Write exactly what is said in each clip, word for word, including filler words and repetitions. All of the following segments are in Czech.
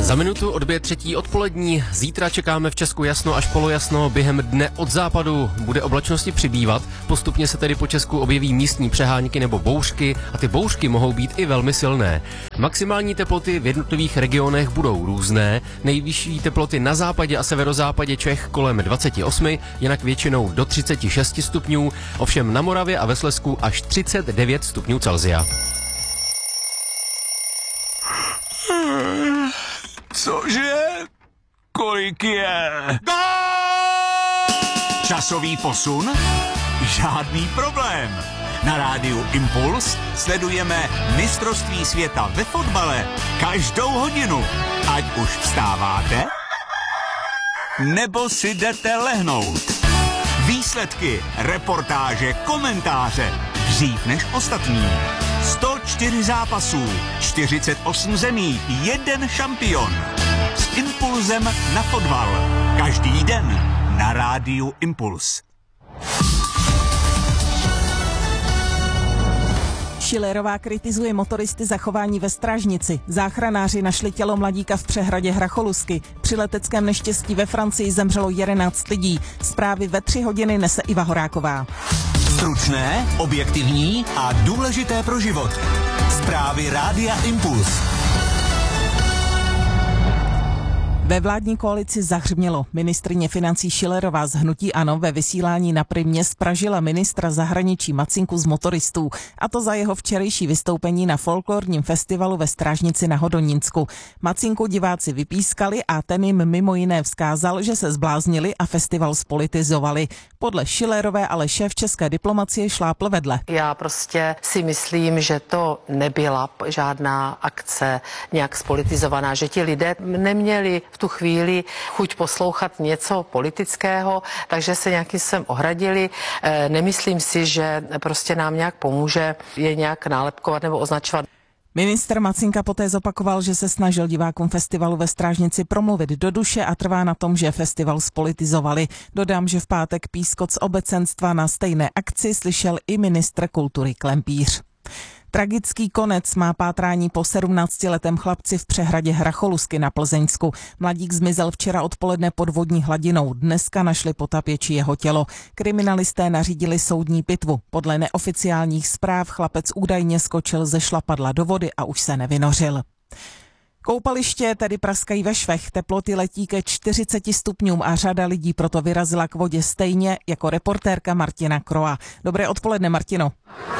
Za minutu odbije třetí odpolední. Zítra čekáme v Česku jasno až polojasno. Během dne od západu bude oblačnosti přibývat. Postupně se tedy po Česku objeví místní přehánky nebo bouřky a ty bouřky mohou být i velmi silné. Maximální teploty v jednotlivých regionech budou různé. Nejvyšší teploty na západě a severozápadě Čech kolem dvacet osm, jinak většinou do třicet šest stupňů, ovšem na Moravě a ve Slezsku až třicet devět stupňů Celsia. Cože? Kolik je? Gól! Časový posun? Žádný problém. Na rádiu Impuls sledujeme mistrovství světa ve fotbale každou hodinu. Ať už vstáváte, nebo si jdete lehnout. Výsledky, reportáže, komentáře. Dřív než ostatní. sto čtyři zápasů, čtyřicet osm zemí, jeden šampion. S impulzem na fotbal. Každý den na rádiu Impuls. Schillerová kritizuje motoristy za chování ve Strážnici. Záchranáři našli tělo mladíka v přehradě Hracholusky. Při leteckém neštěstí ve Francii zemřelo jedenáct lidí. Zprávy ve tři hodiny nese Iva Horáková. Stručné, objektivní a důležité pro život. Zprávy rádia Impuls. Ve vládní koalici zahřmělo. Ministryně financí Schillerová z hnutí ANO ve vysílání na Primě spražila ministra zahraničí Macinku z motoristů, a to za jeho včerejší vystoupení na folklorním festivalu ve Strážnici na Hodonínsku. Macinku diváci vypískali a ten jim mimo jiné vzkázal, že se zbláznili a festival spolitizovali. Podle Schillerové ale šéf české diplomacie šlápl vedle. Já prostě si myslím, že to nebyla žádná akce nějak spolitizovaná, že ti lidé neměli v tu chvíli chuť poslouchat něco politického, takže se nějakým způsobem ohradili. E, nemyslím si, že prostě nám nějak pomůže je nějak nálepkovat nebo označovat. Ministr Macinka poté zopakoval, že se snažil divákům festivalu ve Strážnici promluvit do duše a trvá na tom, že festival spolitizovali. Dodám, že v pátek pískot z obecenstva na stejné akci slyšel i ministr kultury Klempíř. Tragický konec má pátrání po sedmnáctiletém chlapci v přehradě Hracholusky na Plzeňsku. Mladík zmizel včera odpoledne pod vodní hladinou. Dneska našli potapěči jeho tělo. Kriminalisté nařídili soudní pitvu. Podle neoficiálních zpráv chlapec údajně skočil ze šlapadla do vody a už se nevynořil. Koupaliště tedy praskají ve švech, teploty letí ke čtyřiceti stupňům a řada lidí proto vyrazila k vodě stejně jako reportérka Martina Kroa. Dobré odpoledne, Martino.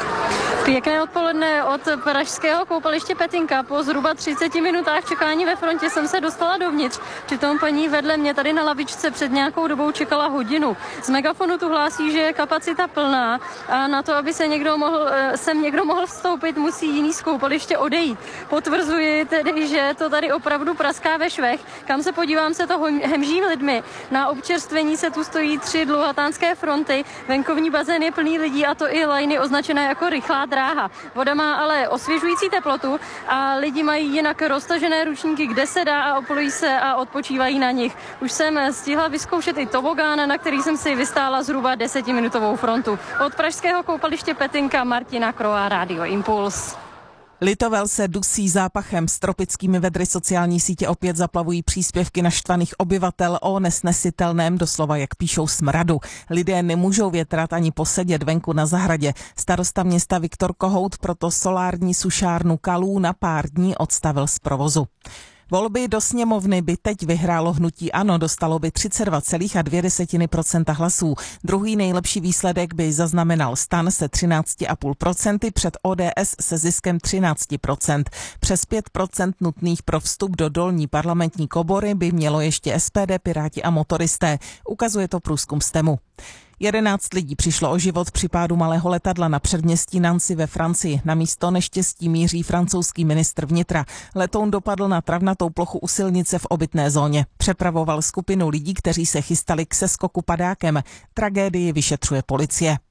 Pěkné odpoledne od pražského koupaliště Petinka. Po zhruba třiceti minutách čekání ve frontě jsem se dostala dovnitř. Přitom paní vedle mě tady na lavičce před nějakou dobou čekala hodinu. Z megafonu tu hlásí, že je kapacita plná a na to, aby se někdo mohl, sem někdo mohl vstoupit, musí jiný z koupaliště odejít. Potvrzuji tedy, že to tady opravdu praská ve švech. Kam se podívám, se to hemží lidmi. Na občerstvení se tu stojí tři dlouhatánské fronty. Venkovní bazén je plný lidí a to i lajny označené jako rychlá dráha. Voda má ale osvěžující teplotu a lidi mají jinak roztažené ručníky, kde se dá a opolují se a odpočívají na nich. Už jsem stihla vyzkoušet i tobogán, na který jsem si vystála zhruba desetiminutovou frontu. Od pražského koupaliště Petinka Martina Kroa, Radio Impuls. Litovel se dusí zápachem. S tropickými vedry sociální sítě opět zaplavují příspěvky naštvaných obyvatel o nesnesitelném, doslova jak píšou, smradu. Lidé nemůžou větrat ani posedět venku na zahradě. Starosta města Viktor Kohout proto solární sušárnu Kalů na pár dní odstavil z provozu. Volby do sněmovny by teď vyhrálo hnutí ANO, dostalo by třicet dva celá dvě procenta hlasů. Druhý nejlepší výsledek by zaznamenal STAN se třináct celá pět procenta, před O D S se ziskem třináct procent. Přes pět procent nutných pro vstup do dolní parlamentní komory by mělo ještě S P D, Piráti a motoristé. Ukazuje to průzkum STEMu. Jedenáct lidí přišlo o život při pádu malého letadla na předměstí Nancy ve Francii. Na místo neštěstí míří francouzský ministr vnitra. Letoun dopadl na travnatou plochu u silnice v obytné zóně. Přepravoval skupinu lidí, kteří se chystali k seskoku padákem. Tragédii vyšetřuje policie.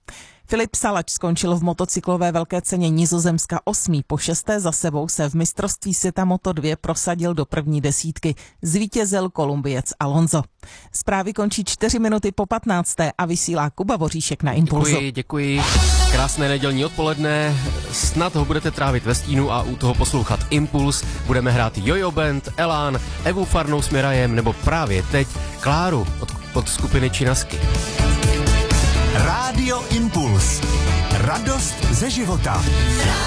Filip Salač skončil v motocyklové velké ceně Nizozemska osmý. Po šesté za sebou se v mistrovství světa Moto dva prosadil do první desítky. Zvítězil Kolumbiec Alonso. Zprávy končí čtyři minuty po patnácté a vysílá Kuba Voříšek na Impulzu. Děkuji, děkuji. Krásné nedělní odpoledne. Snad ho budete trávit ve stínu a u toho poslouchat Impuls. Budeme hrát Jojo Band, Elán, Evu Farnou s Mirajem nebo právě teď Kláru od, od skupiny Činasky. Rádio Impuls. Radost ze života.